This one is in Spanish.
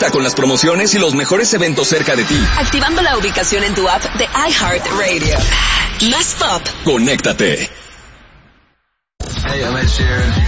Conecta con las promociones y los mejores eventos cerca de ti. Activando la ubicación en tu app de iHeartRadio. Más pop. Conéctate. Hey, I'm Ed Sheeran.